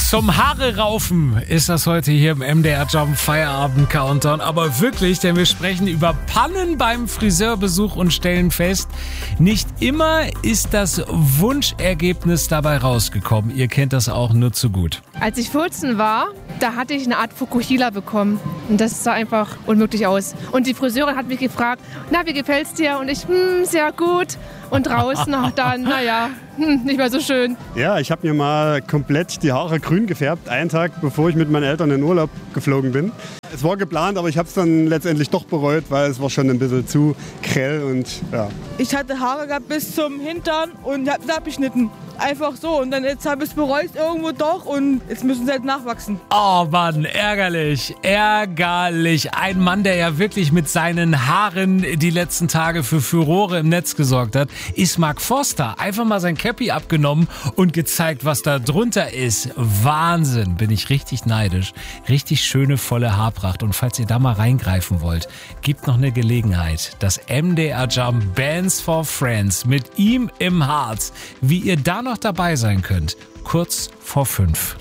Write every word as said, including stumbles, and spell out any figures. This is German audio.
Zum Haare raufen ist das heute hier im M D R Jump Feierabend Countdown. Aber wirklich, denn wir sprechen über Pannen beim Friseurbesuch und stellen fest, nicht immer ist das Wunschergebnis dabei rausgekommen. Ihr kennt das auch nur zu gut. Als ich vierzehn war, da hatte ich eine Art Fukuhila bekommen. Und das sah einfach unmöglich aus. Und die Friseurin hat mich gefragt, na, wie gefällt's dir? Und ich, hm, sehr gut. Und draußen dann, naja, hm, nicht mehr so schön. Ja, ich habe mir mal komplett die Haare grün gefärbt, einen Tag bevor ich mit meinen Eltern in Urlaub geflogen bin. Es war geplant, aber ich habe es dann letztendlich doch bereut, weil es war schon ein bisschen zu grell und ja. Ich hatte Haare gehabt bis zum Hintern und habe es abgeschnitten. Einfach so. Und dann jetzt habe ich es bereut irgendwo doch und jetzt müssen sie halt nachwachsen. Oh Mann, ärgerlich, ärgerlich. Ein Mann, der ja wirklich mit seinen Haaren die letzten Tage für Furore im Netz gesorgt hat, ist Mark Forster. Einfach mal sein Cappy abgenommen und gezeigt, was da drunter ist. Wahnsinn, bin ich richtig neidisch. Richtig schöne, volle Haarpracht. Und falls ihr da mal reingreifen wollt, gibt noch eine Gelegenheit. Das M D R Jump Bands for Friends mit ihm im Harz. Wie ihr da noch dabei sein könnt, kurz vor fünf.